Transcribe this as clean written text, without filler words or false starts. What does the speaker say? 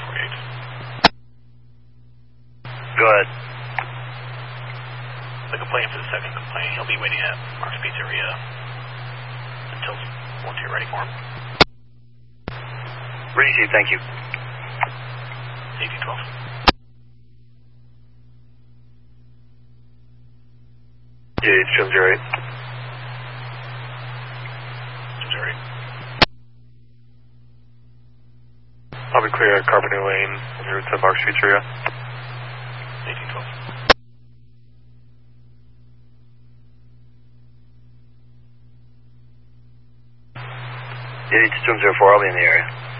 Go ahead. The complaint for the second complaint, he'll be waiting at Mark's Pizzeria until once you're ready for him. Received, thank you. 1812. Yeah, it's Jim 08. Jim 08. I'll be clear at Carpenter Lane, on the route to Mark's Pizzeria. 1812. Yeah, it's Jim 04, I'll be in the area.